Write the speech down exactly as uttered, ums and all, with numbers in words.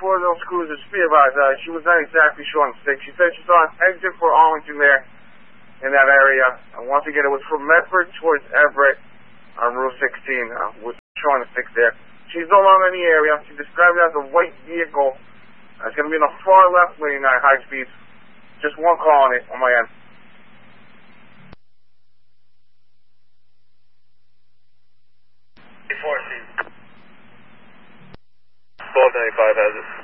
for those cruisers, be advised, uh, she was not exactly sure on the stick. She said she saw an exit for Arlington there in that area. And once again, it was from Medford towards Everett on Route sixteen, uh, with showing the stick there. She's no longer in the area. She described it as a white vehicle. Uh, it's going to be in the far left lane at high speed. Just one call on it on my end. twelve ninety-five has it.